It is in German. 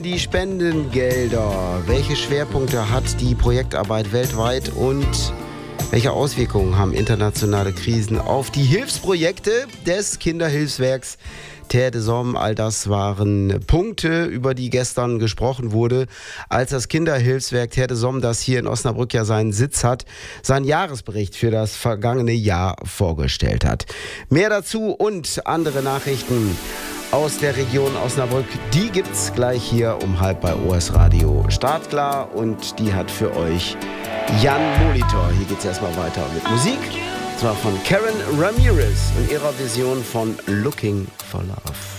die Spendengelder. Welche Schwerpunkte hat die Projektarbeit weltweit und welche Auswirkungen haben internationale Krisen auf die Hilfsprojekte des Kinderhilfswerks Terre des Hommes? All das waren Punkte, über die gestern gesprochen wurde, als das Kinderhilfswerk Terre des Hommes, das hier in Osnabrück ja seinen Sitz hat, seinen Jahresbericht für das vergangene Jahr vorgestellt hat. Mehr dazu und andere Nachrichten aus der Region Osnabrück, die gibt's gleich hier um 12:30 bei OS Radio Startklar und die hat für euch Jan Molitor. Hier geht's erstmal weiter mit Musik, und zwar von Karen Ramirez und ihrer Vision von Looking for Love.